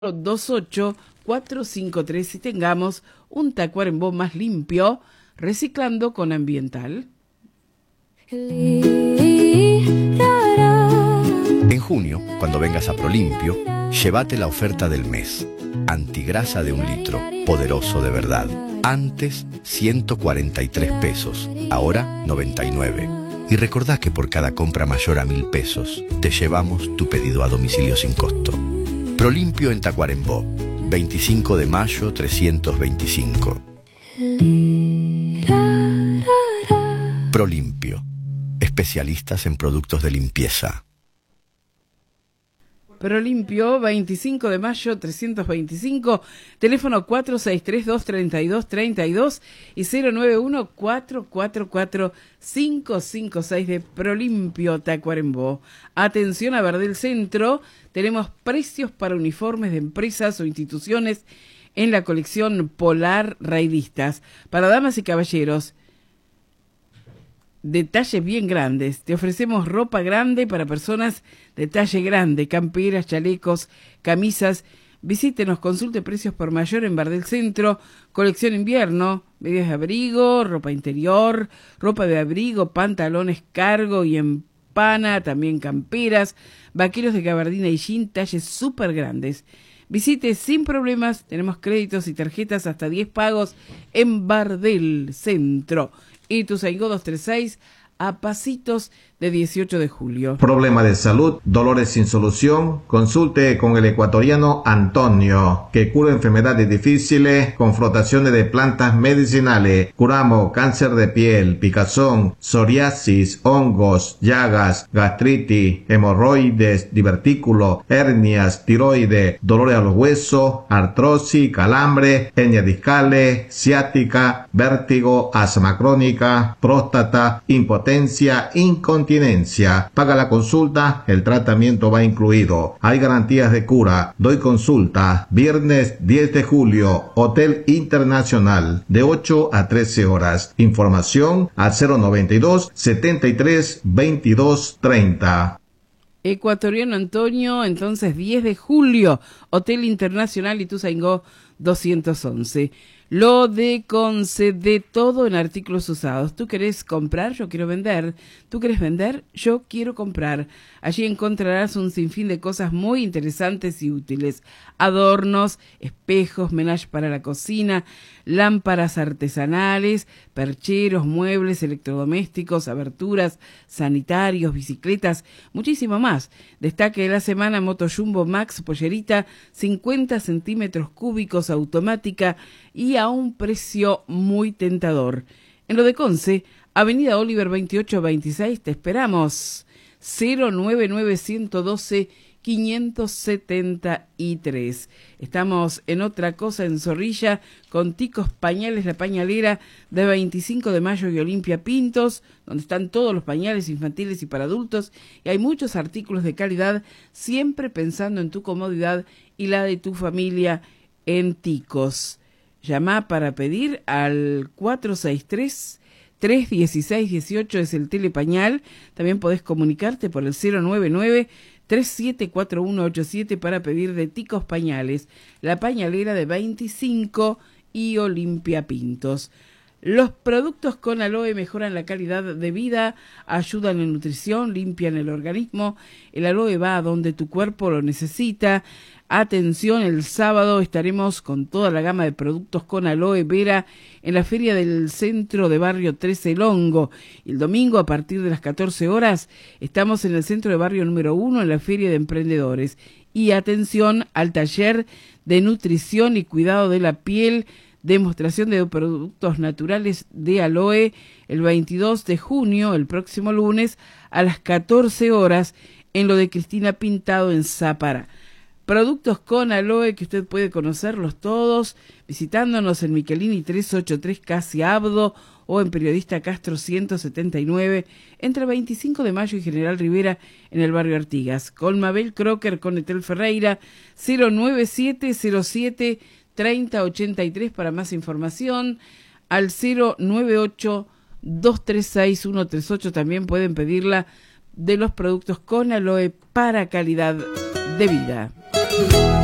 28453 y tengamos un Tacuarembó más limpio, reciclando con Ambiental. En junio, cuando vengas a ProLimpio, llévate la oferta del mes. Antigrasa de 1 litro, poderoso de verdad. Antes, 143 pesos, ahora 99. Y recordá que por cada compra mayor a 1.000 pesos, te llevamos tu pedido a domicilio sin costo. ProLimpio en Tacuarembó, 25 de mayo 325. ProLimpio, especialistas en productos de limpieza. ProLimpio, 25 de mayo 325, teléfono 463-232-32 y 091-444-556 de ProLimpio Tacuarembó. Atención a Verdel Centro, tenemos precios para uniformes de empresas o instituciones en la colección Polar Raidistas. Para damas y caballeros, detalles bien grandes. Te ofrecemos ropa grande para personas de talle grande, camperas, chalecos, camisas. Visítenos, consulte precios por mayor en Verdel Centro. Colección invierno, medias de abrigo, ropa interior, ropa de abrigo, pantalones cargo y en pana, también camperas, vaqueros de gabardina y jean, talles súper grandes. Visite sin problemas, tenemos créditos y tarjetas hasta 10 pagos en Verdel Centro. Ituzaingó 236, a pasitos de 18 de julio. Problema de salud, dolores sin solución, consulte con el ecuatoriano Antonio, que cura enfermedades difíciles con frotaciones de plantas medicinales. Curamos cáncer de piel, picazón, psoriasis, hongos, llagas, gastritis, hemorroides, divertículos, hernias, tiroides, dolores a los huesos, artrosis, calambre, hernias discales, ciática, vértigo, asma crónica, próstata, impotencia, incontinencia. Paga la consulta, el tratamiento va incluido. Hay garantías de cura. Doy consulta. Viernes 10 de julio, Hotel Internacional, de 8 a 13 horas. Información al 092 73 22 30. Ecuatoriano Antonio, entonces 10 de julio, Hotel Internacional Ituzaingó 211. Lo de Concede todo en artículos usados. ¿Tú querés comprar? Yo quiero vender. ¿Tú querés vender? Yo quiero comprar. Allí encontrarás un sinfín de cosas muy interesantes y útiles. Adornos, espejos, menage para la cocina, lámparas artesanales, percheros, muebles, electrodomésticos, aberturas, sanitarios, bicicletas, muchísimo más. Destaque de la semana Moto Jumbo Max Pollerita, 50 centímetros cúbicos, automática y a un precio muy tentador. En lo de Conce, Avenida Oliver 2826, te esperamos. 099-112-573. Estamos en Otra Cosa en Zorrilla con Ticos Pañales, la pañalera de 25 de mayo y Olimpia Pintos, donde están todos los pañales infantiles y para adultos, y hay muchos artículos de calidad, siempre pensando en tu comodidad y la de tu familia en Ticos. Llama para pedir al 463-316-18 es el telepañal. También podés comunicarte por el 099-374187 para pedir de Ticos Pañales, la pañalera de 25 y Olimpia Pintos. Los productos con aloe mejoran la calidad de vida, ayudan en nutrición, limpian el organismo. El aloe va a donde tu cuerpo lo necesita. Atención, el sábado estaremos con toda la gama de productos con aloe vera en la feria del centro de Barrio 13 El Hongo. El domingo a partir de las 14 horas estamos en el centro de Barrio número 1 en la feria de emprendedores. Y atención al taller de nutrición y cuidado de la piel, demostración de productos naturales de aloe el 22 de junio, el próximo lunes, a las 14 horas en lo de Cristina Pintado en Zápara. Productos con aloe que usted puede conocerlos todos visitándonos en Michelini 383 Casi Abdo o en Periodista Castro 179 entre 25 de mayo y General Rivera en el barrio Artigas. Con Mabel Crocker, con Etel Ferreira, 09707 3083 para más información, al 098-236-138 también pueden pedirla de los productos con aloe para calidad de vida.